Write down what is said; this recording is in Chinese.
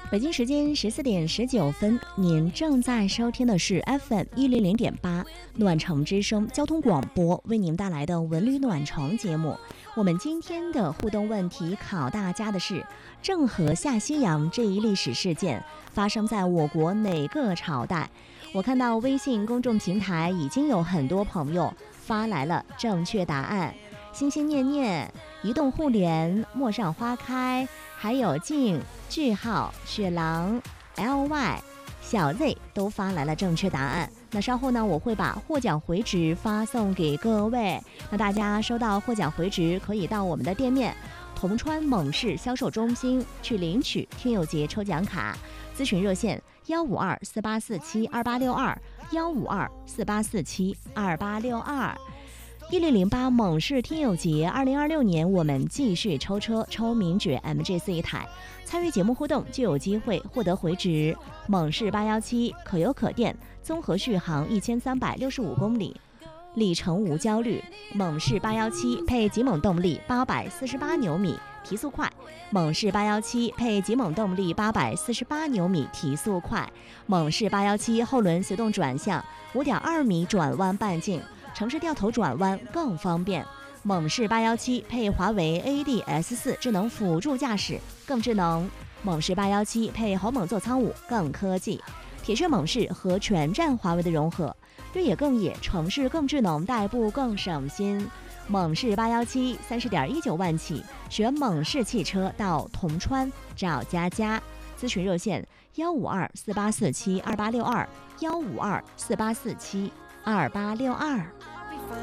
北京时间14点19分，您正在收听的是 FM100.8暖城之声交通广播为您带来的文旅暖城节目。我们今天的互动问题考大家的是：郑和下西洋这一历史事件发生在我国哪个朝代？我看到微信公众平台已经有很多朋友发来了正确答案，心心念念、移动互联、陌上花开，还有静、句号、雪狼、LY、小 Z 都发来了正确答案。那稍后呢，我会把获奖回执发送给各位。那大家收到获奖回执，可以到我们的店面铜川猛士销售中心去领取听友节抽奖卡。咨询热线15248472862，15248472862。1008猛士听友节2026年，我们继续抽车抽名爵 MG4 一台，参与节目互动就有机会获得回执。猛士817可油可电，综合续航1365公里，里程无焦虑。猛士817配极猛动力848牛米，提速快。猛士817配极猛动力848牛米，提速快。猛士817后轮随动转向，5.2米转弯半径，城市掉头转弯更方便。猛士817配华为 ADS4 智能辅助驾驶更智能。猛士817配豪猛座舱5更科技。铁血猛士和全站华为的融合，越野更野，城市更智能，代步更省心。猛士817 30.19万起，选猛士汽车到铜川找佳佳。咨询热线15248472862，15248472862。